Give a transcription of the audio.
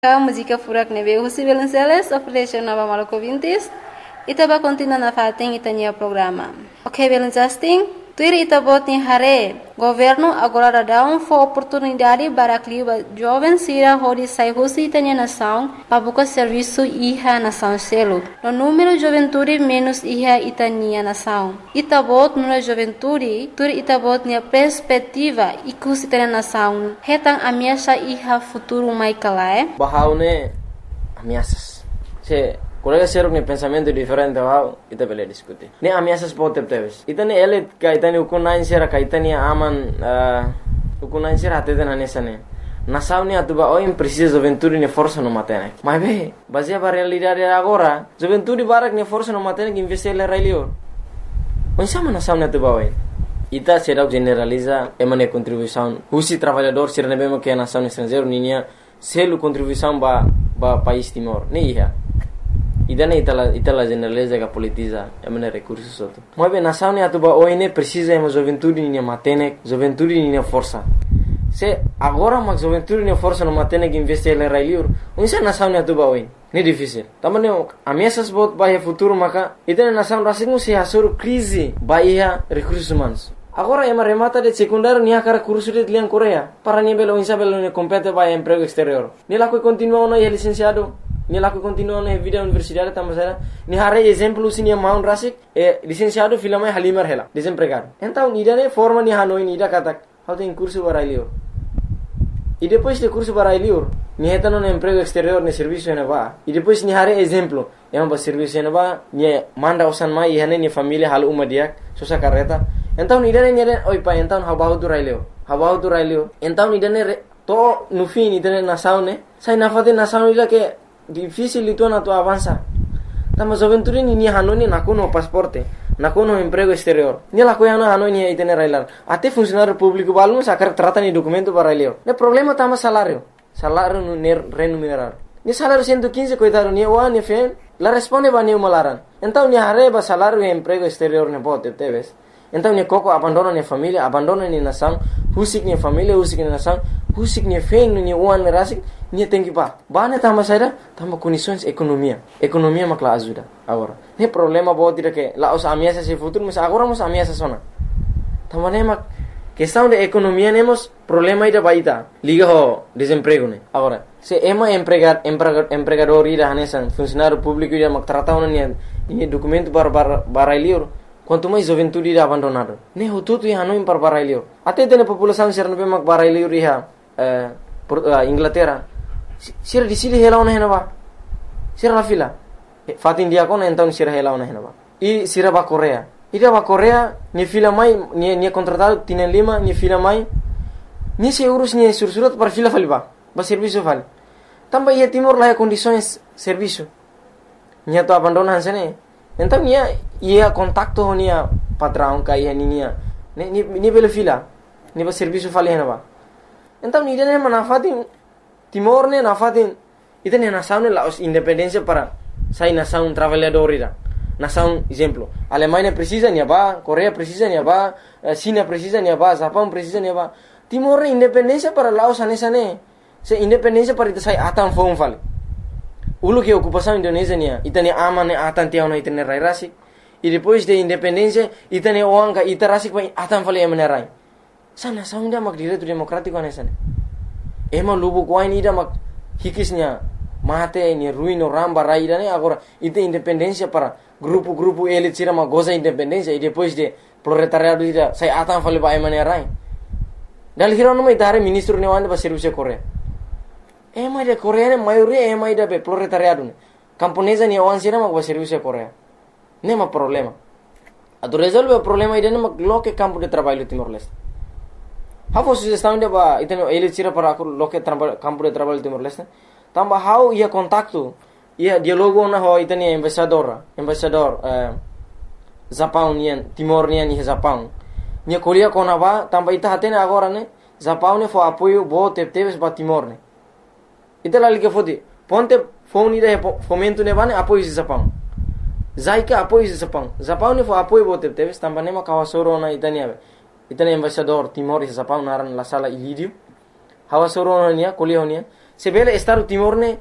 A música furak nebe Husi Belenceles operation Nova Malaco 20 itaba continua na fating itania programa. Ok Belencasting tuir itabot ni hare governo agora dá oportunidade para que jovens sira hori sai Husi itania nação para buscar serviço iha nação selo. No número juventude menos iha itania nação. Itabot no juventude tuir itabot ni perspectiva ikus itania nação. Hetang ameaça iha futuro mai kalae. Bahaune ameaças. Se colega serok ni pensamento diferente bahau ita bele diskuti. Ne ameaças pode teves. Itani ele ka itani ukunain sera ka itani aman ukunain sera ateten anesane. Nação ni atuba oi precisa juventude ni força no matene. Mas be, baseia para realidade agora, juventude barak ni força no matene que investir le railio. Onsama nação ni atuba oi. Ita será generaliza emane contribuição. Husi trabalhador ser nebemo que a nação estrangeiro ninia selo contribuição ba país Timor. Ni ia. Idane itala generaliza que politiza emane recursos outro. Mas bem nação ni atuba oi ne precisa ema juventude ni matene, juventude ni força. Se agora mas juventude ni força no matene que investir le railio. Unsa nação ni atuba oi. Ni difícil. Tamane ameaças bot ba futuro maka itane nação rasingu se hasur crise ba ia recursos humanos. Agora ema remata de secundário ni akara curso de lian Coreia para ni belo insa belo ni compete ba emprego exterior. Ni la que continua no licenciado, ni la que continua na vida universidade tamasera, ni hare exemplo sinia maun rasik licenciado filama halimar hela, desempregado. Então ni dane forma ni hanoi ni da katak, how tem curso barailio. E depois de curso barailio, ni hetano no emprego exterior ni serviço na ba. E depois ni hare exemplo, ema ba serviço na ba, ni manda usan mai hane ni família halu umadiak, sosa carreta. Então idane oi pa então habahu tu railio então idane to no fim idane nação né sai na fate nação ida que difícil itu na to avança tama juventude ni hanoni nakuno pasporte nakuno emprego exterior ni la coiano hanoni idane railar até funcionário público balmo sacar trata ni documento para railio ne problema tama salário no remunerado ni salário 115 coitado ni o ni fe la responde ba ni malaran então ni hareba salário e emprego exterior ne pote teves. Então ni koko abandona ni família, abandona ni nação, husik ni família, husik ni nação, husik ni feng ni uan ni rasik, ni tenki ba. Ba ne tama saida, tama condições economia makla ajuda agora. Ne problema bo tira que lá os ameaças se futuro, mas agora nos ameaças sona. Tama ne mak questão de economia nemos problema ida baita, liga ho desemprego ne. Agora, se ema empregador ida hanesan, funcionário público ida mak tratau ni documento para liur. Quanto mais juventude irá abandonado. Ne hututu ia hanoi par barailio. Até tem população ser no mak barailio riha Inglaterra. Sira di sili hela ona henaba. Sira la fila. Fatin dia kon então sira hela ona henaba. E sira ba Coreia. Ida ba Coreia ni fila mai ni contratado tinen lima ni fila mai. Ni se urus ni sursurat par fila faliba. Ba serviço fal. Tamba ia Timor lá condições serviço. Nia to abandona hansene. Então ia contacto nia patrão ka ia ninia ni bele fila ni ba serviço fale na ba então ni dene manafatin Timor ne nafatin itene nação la independência para sai nação trabalhador ira nação exemplo Alemanha precisa nia ba Coreia precisa nia ba China precisa nia ba Japão precisa nia ba Timor independência para Laos anesane se independência para sai atan fon fale Ulu que ocupação Indonésia nia itane amane atan tiao na itane rairasi e depois de independência itane oanga itarasi pa atan fale menerai sana saunda mak direito democrático anesane ema lubu kwain ida mak hikisnya mate ni ruino ramba raida ne agora ite independência para grupo elite sira mak goza independência e depois de proletariado ida sai atan fale pa menerai dal hirono mai tare ministro ne wanda ba serviço Coreia ema ida Coreia maioria ema ida be proletariado ne camponesa ni wan sira mak ba serviço Coreia nema problema ado resolve o problema ida nema loke campo de trabalho Timor-Leste hafo sugestão de ba iteno elite sira para loke campo de trabalho Timor-Leste tamba how ia contacto ia dialogo na ho itani embaixador Japão nian Timor nian ni Japão nia kolia kona ba tamba ita hatene agora ne Japão ne fo apoio bo teves ba Timor ne itala like fodi ponte phone ida fomento ne bane apoio Japão Zaika apoio Japão ne fo apoio bo teves tamba ne ma kawasoro na itania embaixador Timor e Japão naran la sala ilidio hawasoro na nia kolia nia sebele Estado Timor ne